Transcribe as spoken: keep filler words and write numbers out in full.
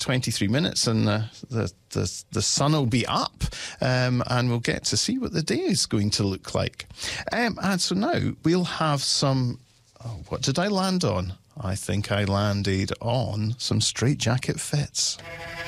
twenty-three minutes and uh, the, the, the sun will be up um, and we'll get to see what the day is going to look like. Um, and so now we'll have some... Oh, what did I land on? I think I landed on some Strait Jacket Fits.